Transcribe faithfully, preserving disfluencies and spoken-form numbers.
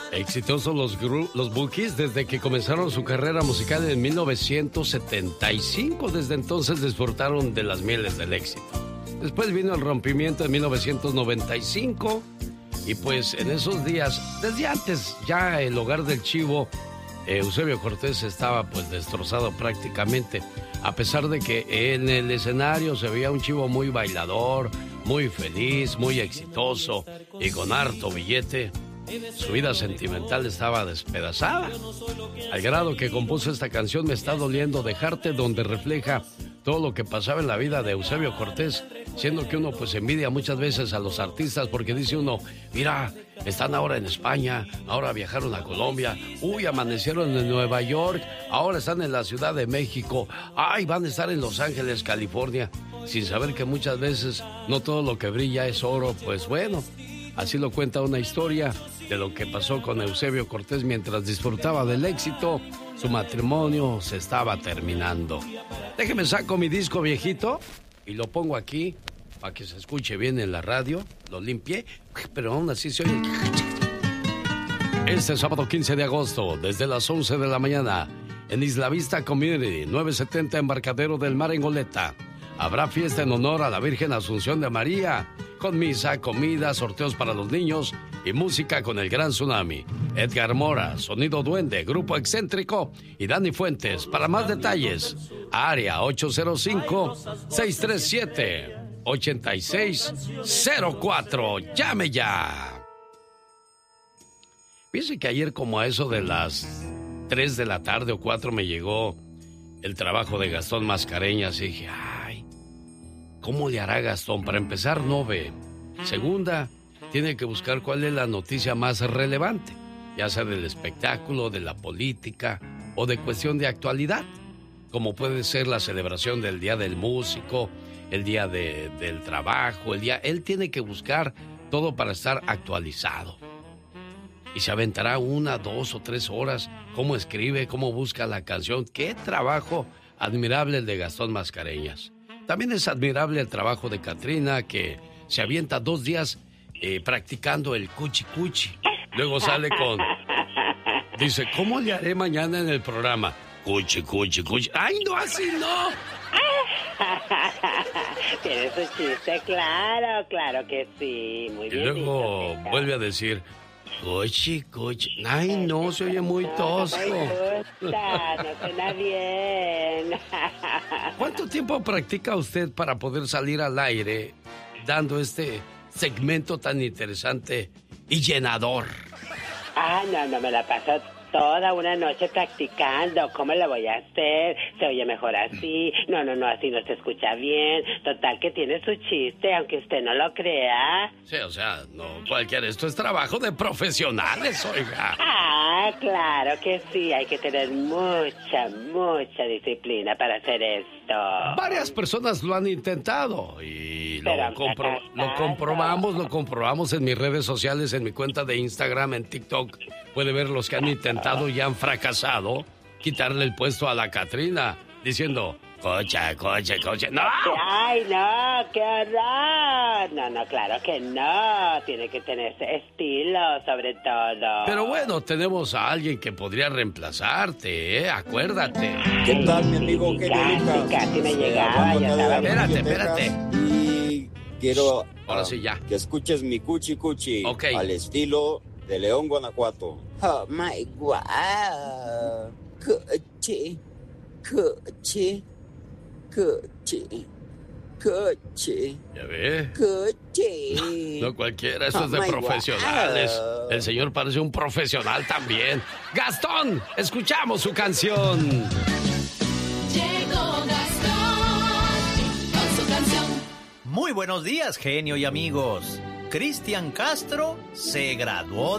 Exitosos los, gru- los Bukis desde que comenzaron su carrera musical en mil novecientos setenta y cinco. Desde entonces disfrutaron de las mieles del éxito. Después vino el rompimiento en mil novecientos noventa y cinco. Y pues en esos días, desde antes, ya el hogar del Chivo, eh, Eusebio Cortés, estaba pues destrozado prácticamente. A pesar de que en el escenario se veía un Chivo muy bailador, muy feliz, muy exitoso y con harto billete, su vida sentimental estaba despedazada. Al grado que compuso esta canción, Me está doliendo dejarte, donde refleja todo lo que pasaba en la vida de Eusebio Cortés, siendo que uno pues envidia muchas veces a los artistas porque dice uno, mira, están ahora en España, ahora viajaron a Colombia, uy, amanecieron en Nueva York, ahora están en la Ciudad de México, ay, van a estar en Los Ángeles, California, sin saber que muchas veces no todo lo que brilla es oro. Pues bueno, así lo cuenta una historia de lo que pasó con Eusebio Cortés mientras disfrutaba del éxito. Su matrimonio se estaba terminando. Déjeme saco mi disco viejito y lo pongo aquí para que se escuche bien en la radio. Lo limpié, pero aún así se oye. Este sábado quince de agosto, desde las once de la mañana, en Isla Vista Community, novecientos setenta Embarcadero del Mar en Goleta, habrá fiesta en honor a la Virgen Asunción de María, con misa, comida, sorteos para los niños y música con el Gran Tsunami. Edgar Mora, Sonido Duende, Grupo Excéntrico y Dani Fuentes. Para más detalles, área ocho cero cinco, seis tres siete, ocho seis cero cuatro. ¡Llame ya! Fíjese que ayer como a eso de las tres de la tarde o cuatro me llegó el trabajo de Gastón Mascareñas y dije, ay, ¿cómo le hará Gastón? Para empezar, no ve. Segunda, tiene que buscar cuál es la noticia más relevante, ya sea del espectáculo, de la política o de cuestión de actualidad, como puede ser la celebración del Día del Músico, el Día de, del Trabajo, el día... Él tiene que buscar todo para estar actualizado. Y se aventará una, dos o tres horas, cómo escribe, cómo busca la canción. ¡Qué trabajo admirable el de Gastón Mascareñas! También es admirable el trabajo de Catrina, que se avienta dos días eh, practicando el cuchi cuchi. Luego sale con... Dice, ¿cómo le haré mañana en el programa? Cuchi, cuchi, cuchi. ¡Ay, no, así no! Tiene su chiste, claro, claro que sí. Muy bien. Y luego dicho, vuelve a decir... Cuchi, cuchi. Ay, no, se oye muy tosco. No me gusta, no suena bien. ¿Cuánto tiempo practica usted para poder salir al aire dando este segmento tan interesante y llenador? Ah, no, no me la paso toda una noche practicando. ¿Cómo lo voy a hacer? Se oye mejor así. No, no, no, así no se escucha bien. Total que tiene su chiste, aunque usted no lo crea. Sí, o sea, no cualquiera. Esto es trabajo de profesionales, oiga. Ah, claro que sí. Hay que tener mucha, mucha disciplina para hacer esto. Varias personas lo han intentado y lo, Pero compro- lo comprobamos, lo comprobamos en mis redes sociales, en mi cuenta de Instagram, en TikTok. Puede ver los que han intentado y han fracasado quitarle el puesto a la Catrina, diciendo, cocha, cocha, cocha. ¡No! ¡Ay, no! ¡Qué horror! No, no, claro que no. Tiene que tener estilo, sobre todo. Pero bueno, tenemos a alguien que podría reemplazarte, ¿eh? Acuérdate. ¿Qué tal, mi amigo Sí, Genio casi, Lucas? casi me Eh, llegaba, hablando ya acá de estaba. Espérate, Texas, espérate. Y quiero Ahora ah, sí, ya. que escuches mi cuchi cuchi Ok. al estilo de León, Guanajuato. Oh my wow. Cuchi, cuchi, cuchi, cuchi, ¿Ya ve? cuchi. No cualquiera, eso es de Oh, my profesionales. God. El señor parece un profesional también. Gastón, escuchamos su canción. Llegó Gastón con su canción. Muy buenos días, genio y amigos. Cristian Castro se graduó